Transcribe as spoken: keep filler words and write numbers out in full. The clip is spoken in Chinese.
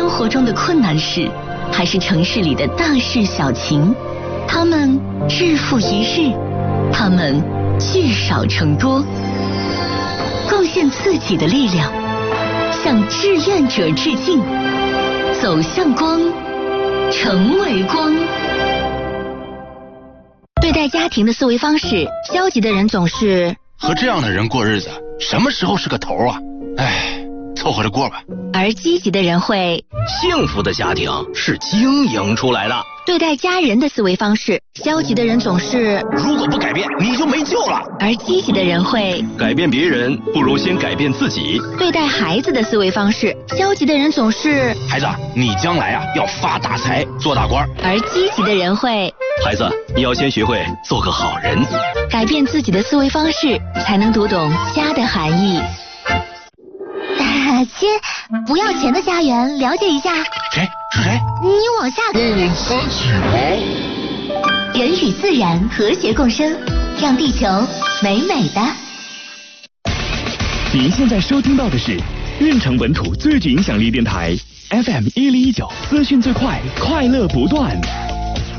生活中的困难事，还是城市里的大事小情，他们日复一日，他们聚少成多，贡献自己的力量，向志愿者致敬，走向光，成为光。对待家庭的思维方式，消极的人总是和这样的人过日子，什么时候是个头啊？唉，凑合着过吧。 而积极的人会， 幸福的家庭是经营出来的。 对待家人的思维方式，消极的人总是如果不改变，你就没救了。 而积极的人会改变别人，不如先改变自己。 对待孩子的思维方式，消极的人总是孩子，你将来啊要发大财，做大官。 而积极的人会孩子，你要先学会做个好人。 改变自己的思维方式，才能读懂家的含义。亲，不要钱的家园，了解一下。 谁？是谁？ 你往下看。人与自然和谐共生，让地球美美的。 您现在收听到的是运城本土最具影响力电台 F M 一零一九，资讯最快，快乐不断。